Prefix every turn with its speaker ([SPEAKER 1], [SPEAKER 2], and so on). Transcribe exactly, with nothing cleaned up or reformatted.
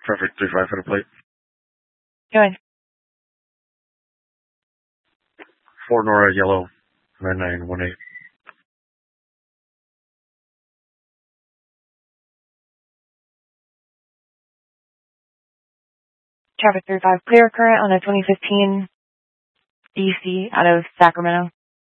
[SPEAKER 1] Traffic three five for the plate.
[SPEAKER 2] Doing.
[SPEAKER 1] Four Nora yellow nine nine one eight.
[SPEAKER 2] Traffic three five, clear current on a twenty fifteen D C out of Sacramento.